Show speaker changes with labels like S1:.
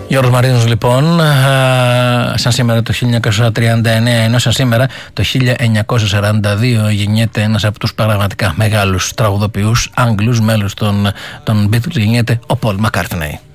S1: Γιώργος Μαρίνος λοιπόν, σαν σήμερα το 1939, ενώ σαν σήμερα το 1942 γεννιέται ένας από τους πραγματικά μεγάλους τραγουδοποιούς Άγγλους, μέλος των Beatles, γεννιέται ο Paul McCartney.